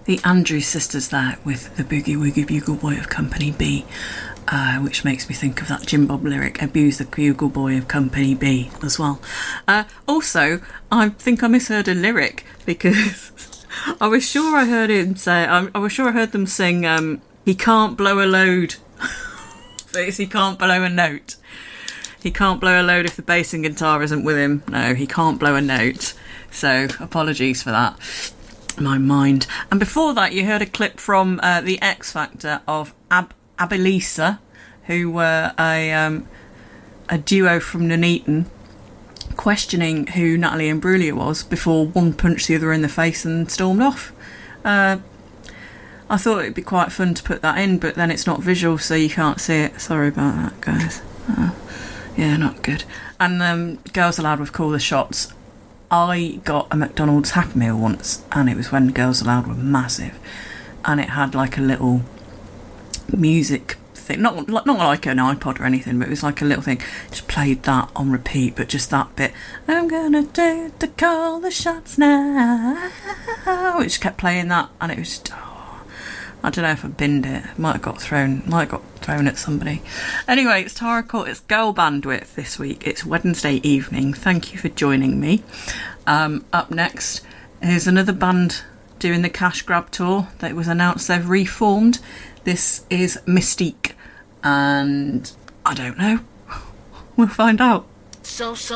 the Andrews Sisters there with the Boogie Woogie Bugle Boy of Company B, which makes me think of that Jim Bob lyric, abuse the Bugle Boy of Company B as well. Also, I think I misheard a lyric because I was sure I heard him say, I was sure I heard them sing, he can't blow a load. But he can't blow a note. He can't blow a load if the bass and guitar isn't with him. No, he can't blow a note. So, apologies for that. My mind. And before that, you heard a clip from the X Factor of Abilisa, who were a duo from Nuneaton, questioning who Natalie Imbruglia was before one punched the other in the face and stormed off. I thought it'd be quite fun to put that in, but then it's not visual, so you can't see it. Sorry about that, guys. Yeah, not good. And Girls Aloud with Call the Shots. I got a McDonald's Happy Meal once, and it was when Girls Aloud were massive, and it had like a little music thing, not like an iPod or anything, but it was like a little thing. Just played that on repeat, but just that bit. I'm gonna do to call the shots now. It just kept playing that, and it was just, I don't know if I binned it. Might have got thrown at somebody. Anyway, it's Tara Court. It's Girl Bandwidth this week. It's Wednesday evening. Thank you for joining me. Up next is another band doing the Cash Grab tour that was announced. They've reformed. This is Mystique, and I don't know. We'll find out. So